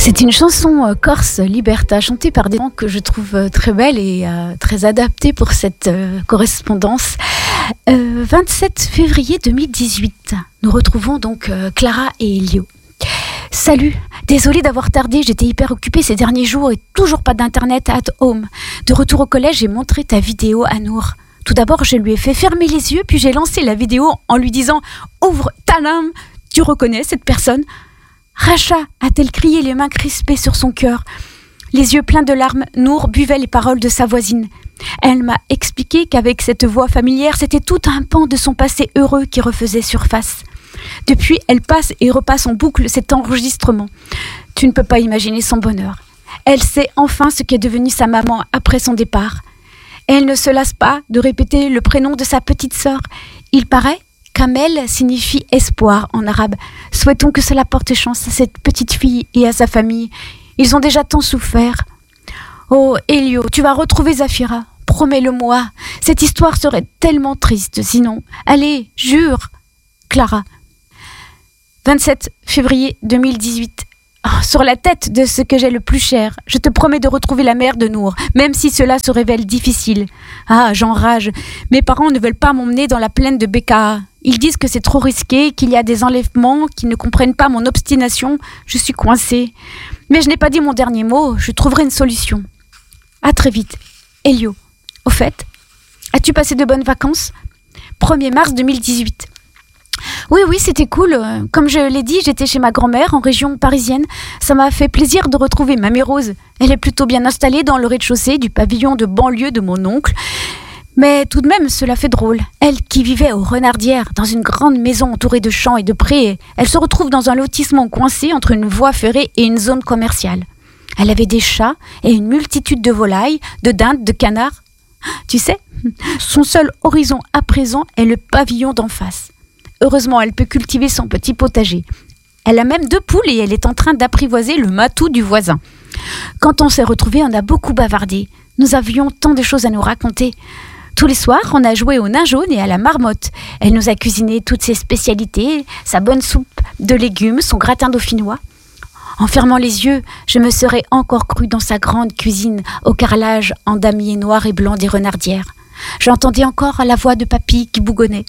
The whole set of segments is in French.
C'est une chanson corse, Liberta, chantée par des gens que je trouve très belle et très adaptée pour cette correspondance. 27 février 2018, nous retrouvons donc Clara et Elio. Salut, désolée d'avoir tardé, j'étais hyper occupée ces derniers jours et toujours pas d'internet at home. De retour au collège, j'ai montré ta vidéo à Nour. Tout d'abord, je lui ai fait fermer les yeux, puis j'ai lancé la vidéo en lui disant « Ouvre ta lame !» Tu reconnais cette personne ? Racha, a-t-elle crié, les mains crispées sur son cœur. Les yeux pleins de larmes, Nour buvait les paroles de sa voisine. Elle m'a expliqué qu'avec cette voix familière, c'était tout un pan de son passé heureux qui refaisait surface. Depuis, elle passe et repasse en boucle cet enregistrement. Tu ne peux pas imaginer son bonheur. Elle sait enfin ce qu'est devenue sa maman après son départ. Elle ne se lasse pas de répéter le prénom de sa petite sœur. Il paraît qu'Amel signifie espoir en arabe. Souhaitons que cela porte chance à cette petite fille et à sa famille. Ils ont déjà tant souffert. Oh, Elio, tu vas retrouver Zafira. Promets-le-moi. Cette histoire serait tellement triste sinon. Allez, jure. Clara. 27 février 2018. Oh, sur la tête de ce que j'ai le plus cher, je te promets de retrouver la mère de Nour, même si cela se révèle difficile. Ah, j'enrage. Mes parents ne veulent pas m'emmener dans la plaine de Bekaa. Ils disent que c'est trop risqué, qu'il y a des enlèvements, qu'ils ne comprennent pas mon obstination. Je suis coincée. Mais je n'ai pas dit mon dernier mot, je trouverai une solution. À très vite. Elio. Au fait, as-tu passé de bonnes vacances ? 1er mars 2018. Oui, c'était cool. Comme je l'ai dit, j'étais chez ma grand-mère en région parisienne. Ça m'a fait plaisir de retrouver Mamie Rose. Elle est plutôt bien installée dans le rez-de-chaussée du pavillon de banlieue de mon oncle. Mais tout de même, cela fait drôle. Elle qui vivait aux Renardières, dans une grande maison entourée de champs et de prés, elle se retrouve dans un lotissement coincé entre une voie ferrée et une zone commerciale. Elle avait des chats et une multitude de volailles, de dindes, de canards. Tu sais, son seul horizon à présent est le pavillon d'en face. Heureusement, elle peut cultiver son petit potager. Elle a même 2 poules et elle est en train d'apprivoiser le matou du voisin. Quand on s'est retrouvés, on a beaucoup bavardé. Nous avions tant de choses à nous raconter. Tous les soirs, on a joué au nain jaune et à la marmotte. Elle nous a cuisiné toutes ses spécialités, sa bonne soupe de légumes, son gratin dauphinois. En fermant les yeux, je me serais encore crue dans sa grande cuisine au carrelage en damier noir et blanc des Renardières. J'entendais encore la voix de papy qui bougonnait.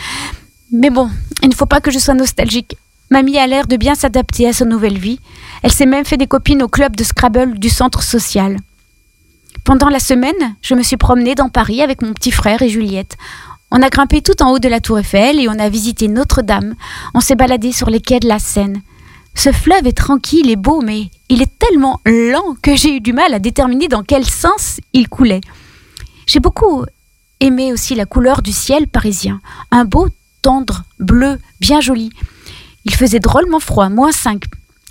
Mais bon, il ne faut pas que je sois nostalgique. Mamie a l'air de bien s'adapter à sa nouvelle vie. Elle s'est même fait des copines au club de Scrabble du centre social. Pendant la semaine, je me suis promenée dans Paris avec mon petit frère et Juliette. On a grimpé tout en haut de la Tour Eiffel et on a visité Notre-Dame. On s'est baladé sur les quais de la Seine. Ce fleuve est tranquille et beau, mais il est tellement lent que j'ai eu du mal à déterminer dans quel sens il coulait. J'ai beaucoup aimé aussi la couleur du ciel parisien. Un beau tendre, bleu, bien joli. Il faisait drôlement froid, -5.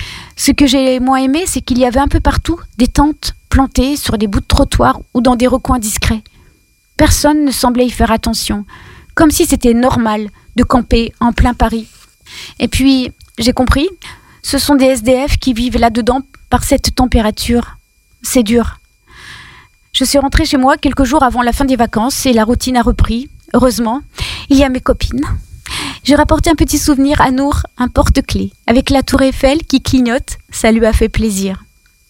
Ce que j'ai moins aimé, c'est qu'il y avait un peu partout des tentes plantées sur des bouts de trottoir ou dans des recoins discrets. Personne ne semblait y faire attention, comme si c'était normal de camper en plein Paris. Et puis, j'ai compris, ce sont des SDF qui vivent là-dedans par cette température. C'est dur. Je suis rentrée chez moi quelques jours avant la fin des vacances et la routine a repris. Heureusement, il y a mes copines. J'ai rapporté un petit souvenir à Nour, un porte-clés, avec la tour Eiffel qui clignote. Ça lui a fait plaisir.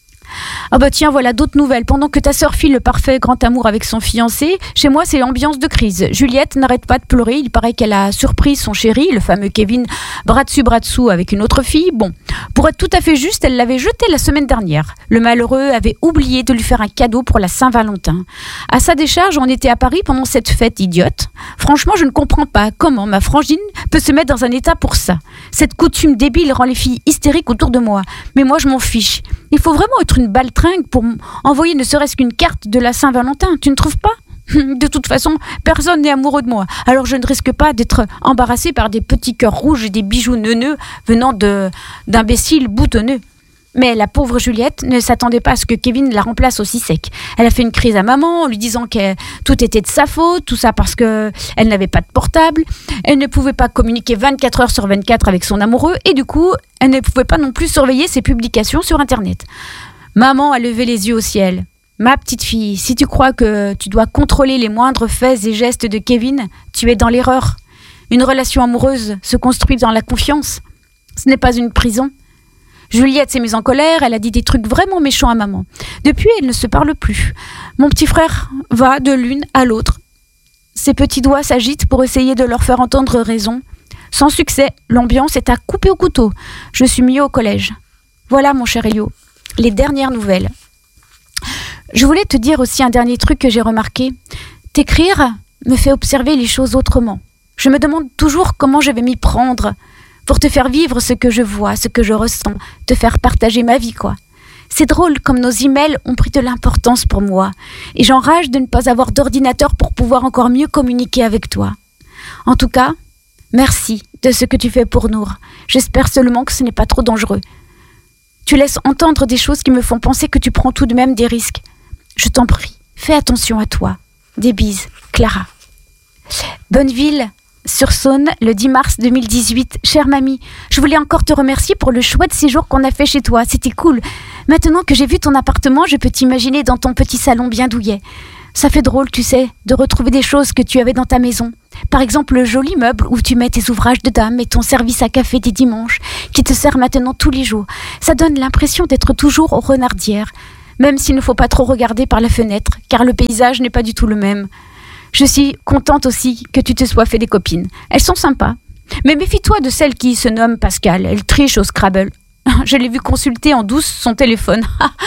Ah bah tiens, voilà d'autres nouvelles. Pendant que ta sœur file le parfait grand amour avec son fiancé, chez moi c'est ambiance de crise. Juliette n'arrête pas de pleurer, il paraît qu'elle a surpris son chéri, le fameux Kevin, bras dessous avec une autre fille. Bon, pour être tout à fait juste, elle l'avait jeté la semaine dernière. Le malheureux avait oublié de lui faire un cadeau pour la Saint-Valentin. À sa décharge, on était à Paris pendant cette fête idiote. Franchement, je ne comprends pas comment ma frangine peut se mettre dans un état pour ça. Cette coutume débile rend les filles hystériques autour de moi. Mais moi, je m'en fiche. Il faut vraiment être une baltringue pour envoyer ne serait-ce qu'une carte de la Saint-Valentin. Tu ne trouves pas ? De toute façon, personne n'est amoureux de moi. Alors je ne risque pas d'être embarrassée par des petits cœurs rouges et des bijoux neuneux venant d'imbéciles boutonneux. Mais la pauvre Juliette ne s'attendait pas à ce que Kevin la remplace aussi sec. Elle a fait une crise à maman en lui disant que tout était de sa faute, tout ça parce qu'elle n'avait pas de portable. Elle ne pouvait pas communiquer 24 heures sur 24 avec son amoureux et du coup, elle ne pouvait pas non plus surveiller ses publications sur Internet. Maman a levé les yeux au ciel. Ma petite fille, si tu crois que tu dois contrôler les moindres faits et gestes de Kevin, tu es dans l'erreur. Une relation amoureuse se construit dans la confiance. Ce n'est pas une prison. Juliette s'est mise en colère, elle a dit des trucs vraiment méchants à maman. Depuis, elle ne se parle plus. Mon petit frère va de l'une à l'autre. Ses petits doigts s'agitent pour essayer de leur faire entendre raison. Sans succès, l'ambiance est à couper au couteau. Je suis mieux au collège. Voilà, mon cher Elio, les dernières nouvelles. Je voulais te dire aussi un dernier truc que j'ai remarqué. T'écrire me fait observer les choses autrement. Je me demande toujours comment je vais m'y prendre pour te faire vivre ce que je vois, ce que je ressens, te faire partager ma vie, quoi. C'est drôle comme nos emails ont pris de l'importance pour moi et j'enrage de ne pas avoir d'ordinateur pour pouvoir encore mieux communiquer avec toi. En tout cas, merci de ce que tu fais pour Nour. J'espère seulement que ce n'est pas trop dangereux. Tu laisses entendre des choses qui me font penser que tu prends tout de même des risques. Je t'en prie, fais attention à toi. Des bises, Clara. Bonneville-sur-Saône, le 10 mars 2018. Chère mamie, je voulais encore te remercier pour le chouette séjour qu'on a fait chez toi. C'était cool. Maintenant que j'ai vu ton appartement, je peux t'imaginer dans ton petit salon bien douillet. Ça fait drôle, tu sais, de retrouver des choses que tu avais dans ta maison. Par exemple, le joli meuble où tu mets tes ouvrages de dame et ton service à café des dimanches, qui te sert maintenant tous les jours. Ça donne l'impression d'être toujours aux renardières, même s'il ne faut pas trop regarder par la fenêtre, car le paysage n'est pas du tout le même. Je suis contente aussi que tu te sois fait des copines. Elles sont sympas. Mais méfie-toi de celle qui se nomme Pascal. Elle triche au Scrabble. Je l'ai vu consulter en douce son téléphone.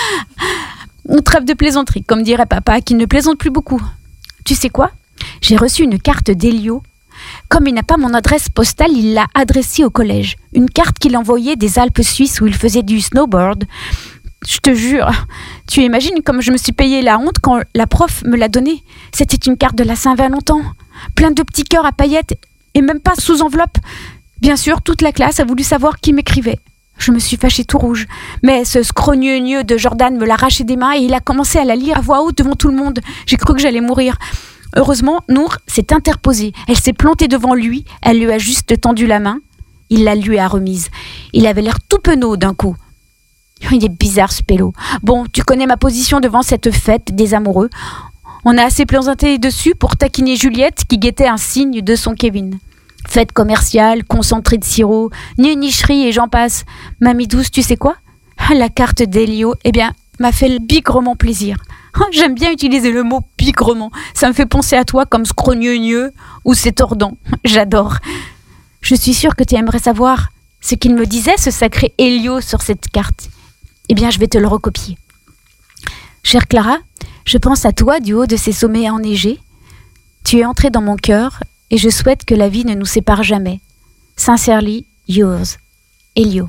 Trêve de plaisanterie, comme dirait papa, qui ne plaisante plus beaucoup. Tu sais quoi ? J'ai reçu une carte d'Elio. Comme il n'a pas mon adresse postale, il l'a adressée au collège. Une carte qu'il envoyait des Alpes suisses où il faisait du snowboard. Je te jure, tu imagines comme je me suis payé la honte quand la prof me l'a donnée. C'était une carte de la Saint-Valentin, plein de petits cœurs à paillettes et même pas sous enveloppe. Bien sûr, toute la classe a voulu savoir qui m'écrivait. Je me suis fâchée tout rouge. Mais ce scrogneux de Jordan me l'a arraché des mains et il a commencé à la lire à voix haute devant tout le monde. J'ai cru que j'allais mourir. Heureusement, Nour s'est interposée. Elle s'est plantée devant lui. Elle lui a juste tendu la main. Il la lui a remise. Il avait l'air tout penaud d'un coup. Il est bizarre ce pélo. Bon, tu connais ma position devant cette fête des amoureux. On a assez plaisanté dessus pour taquiner Juliette qui guettait un signe de son Kevin. Fête commerciale, concentré de sirop, nicherie et j'en passe. Mamie douce, tu sais quoi ? La carte d'Elio, m'a fait bigrement plaisir. J'aime bien utiliser le mot bigrement. Ça me fait penser à toi comme scrogneux ou c'est tordant. J'adore. Je suis sûre que tu aimerais savoir ce qu'il me disait, ce sacré Elio, sur cette carte. Je vais te le recopier. Chère Clara, je pense à toi du haut de ces sommets enneigés. Tu es entrée dans mon cœur et je souhaite que la vie ne nous sépare jamais. Sincerely yours, Elio.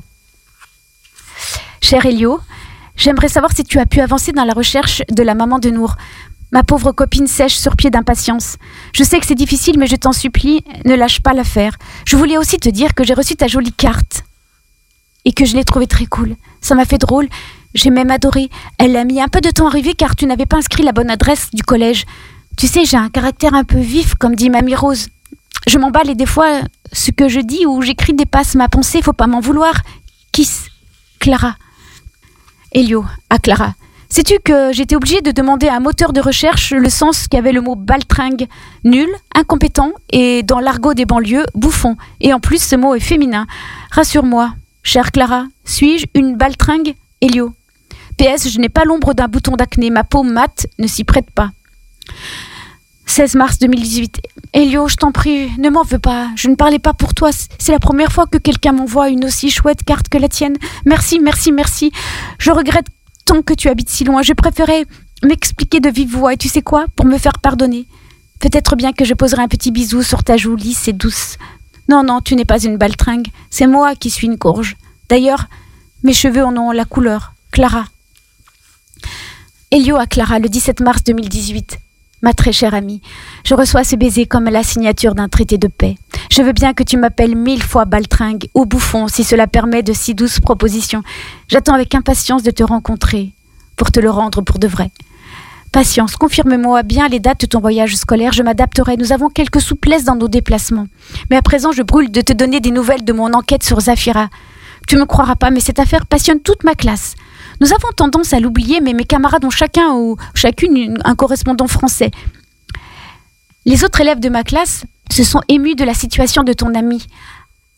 Cher Elio, j'aimerais savoir si tu as pu avancer dans la recherche de la maman de Nour. Ma pauvre copine sèche sur pied d'impatience. Je sais que c'est difficile, mais je t'en supplie, ne lâche pas l'affaire. Je voulais aussi te dire que j'ai reçu ta jolie carte et que je l'ai trouvée très cool. Ça m'a fait drôle, j'ai même adoré. Elle a mis un peu de temps à arriver car tu n'avais pas inscrit la bonne adresse du collège. Tu sais, j'ai un caractère un peu vif, comme dit Mamie Rose. Je m'emballe et des fois, ce que je dis ou j'écris dépasse ma pensée, faut pas m'en vouloir. Kiss, Clara. Elio, à Clara. Sais-tu que j'étais obligée de demander à un moteur de recherche le sens qu'avait le mot baltringue, nul, incompétent et, dans l'argot des banlieues, bouffon. Et en plus, ce mot est féminin. Rassure-moi, chère Clara, suis-je une baltringue, Elio ? PS, je n'ai pas l'ombre d'un bouton d'acné, ma peau mate ne s'y prête pas. 16 mars 2018. Elio, je t'en prie, ne m'en veux pas. Je ne parlais pas pour toi. C'est la première fois que quelqu'un m'envoie une aussi chouette carte que la tienne. Merci, merci, merci. Je regrette tant que tu habites si loin. Je préférais m'expliquer de vive voix. Et tu sais quoi ? Pour me faire pardonner. Peut-être bien que je poserai un petit bisou sur ta joue lisse et douce. Non, non, tu n'es pas une baltringue. C'est moi qui suis une courge. D'ailleurs, mes cheveux en ont la couleur. Clara. Elio à Clara, le 17 mars 2018. Ma très chère amie, je reçois ce baiser comme la signature d'un traité de paix. Je veux bien que tu m'appelles 1000 fois baltringue ou bouffon si cela permet de si douces propositions. J'attends avec impatience de te rencontrer pour te le rendre pour de vrai. Patience, confirme-moi bien les dates de ton voyage scolaire, je m'adapterai. Nous avons quelques souplesses dans nos déplacements. Mais à présent, je brûle de te donner des nouvelles de mon enquête sur Zafira. Tu me croiras pas, mais cette affaire passionne toute ma classe. Nous avons tendance à l'oublier, mais mes camarades ont chacun ou chacune un correspondant français. Les autres élèves de ma classe se sont émus de la situation de ton amie.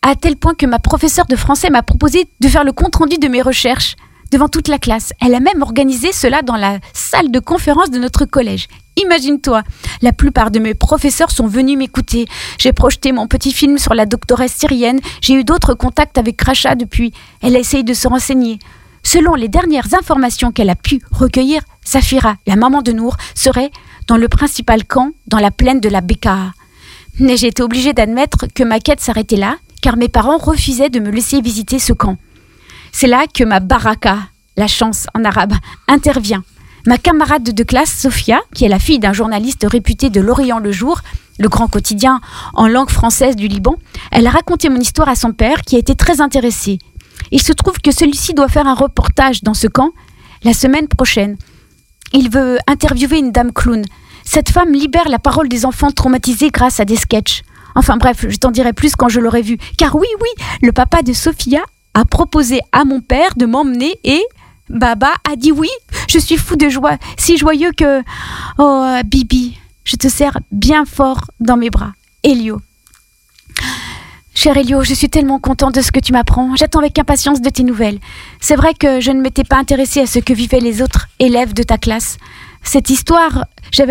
à tel point que ma professeure de français m'a proposé de faire le compte-rendu de mes recherches devant toute la classe. Elle a même organisé cela dans la salle de conférence de notre collège. Imagine-toi, la plupart de mes professeurs sont venus m'écouter. J'ai projeté mon petit film sur la doctoresse syrienne. J'ai eu d'autres contacts avec Racha depuis. Elle a essayé de se renseigner. Selon les dernières informations qu'elle a pu recueillir, Safira, la maman de Nour, serait dans le principal camp, dans la plaine de la Bekaa. Mais j'ai été obligée d'admettre que ma quête s'arrêtait là, car mes parents refusaient de me laisser visiter ce camp. C'est là que ma baraka, la chance en arabe, intervient. Ma camarade de classe, Sophia, qui est la fille d'un journaliste réputé de l'Orient le Jour, le grand quotidien en langue française du Liban, elle a raconté mon histoire à son père, qui a été très intéressé. Il se trouve que celui-ci doit faire un reportage dans ce camp la semaine prochaine. Il veut interviewer une dame clown. Cette femme libère la parole des enfants traumatisés grâce à des sketchs. Enfin bref, je t'en dirai plus quand je l'aurai vu. Car oui, le papa de Sophia a proposé à mon père de m'emmener et Baba a dit oui. Je suis fou de joie, si joyeux que... Oh, Bibi, je te serre bien fort dans mes bras. Elio. Cher Elio, je suis tellement contente de ce que tu m'apprends. J'attends avec impatience de tes nouvelles. C'est vrai que je ne m'étais pas intéressée à ce que vivaient les autres élèves de ta classe. Cette histoire, j'avais